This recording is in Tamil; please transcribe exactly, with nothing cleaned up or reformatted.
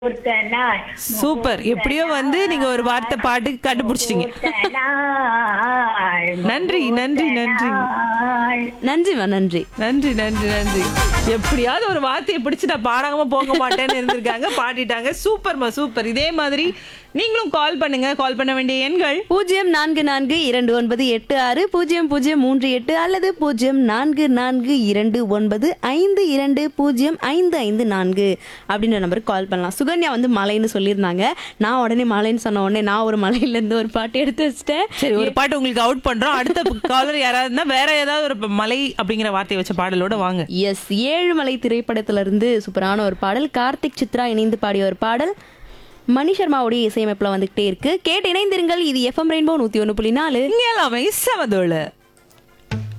முகூர்த்தநாள் சூப்பர். எப்படியோ வந்து நீங்க ஒரு வார்த்தை பாட்டு கண்டுபிடிச்சிட்டீங்க. முகூர்த்தநாள், நன்றி, நன்றி, நன்றி. முகூர்த்தநாள். நன்றிமா நன்றி. நன்றி நன்றி நன்றி. எப்படியாவது ஒரு வார்த்தையை பிடிச்சு நான் பாடாம போக மாட்டேன்னு இருந்திருக்காங்க, பாடிட்டாங்க. சூப்பர்மா சூப்பர். இதே மாதிரி நீங்களும் கால் பண்ணுங்க. கால் பண்ண வேண்டிய எண்கள் பூஜ்ஜியம் நான்கு நான்கு இரண்டு ஒன்பது எட்டு ஆறு பூஜ்ஜியம் பூஜ்ஜியம் மூன்று எட்டு அல்லது பூஜ்ஜியம் நான்கு நான்கு இரண்டு ஒன்பது ஐந்து இரண்டு பூஜ்ஜியம் ஐந்து ஐந்து நான்கு அப்படின்ற நம்பருக்கு கால் பண்ணலாம். சுகன்யா வந்து மலைன்னு சொல்லியிருந்தாங்க. நான் உடனே மலைன்னு சொன்ன உடனே நான் ஒரு மலையில இருந்து ஒரு பாட்டு எடுத்து வச்சிட்டேன். சரி, ஒரு பாட்டு உங்களுக்கு அவுட் பண்றோம். அடுத்த காலர் யாராவது இருந்தா வேற ஏதாவது ஒரு மலை அப்படிங்கிற வார்த்தையை வச்ச பாடலோட வாங்க. எஸ், ஏழுமலை திரைப்படத்துல இருந்து சூப்பரான ஒரு பாடல், கார்த்திக் சித்ரா இணைந்து பாடிய ஒரு பாடல், மணி சர்மாவுடைய இசையமைப்புல வந்துகிட்டே இருக்கு. கேட்டு இணைந்திருங்கள். இது எஃப்எம் ரெயின்போ நூத்தி ஒண்ணு புள்ளி நாலு. இங்க எல்லாமே சமதோள.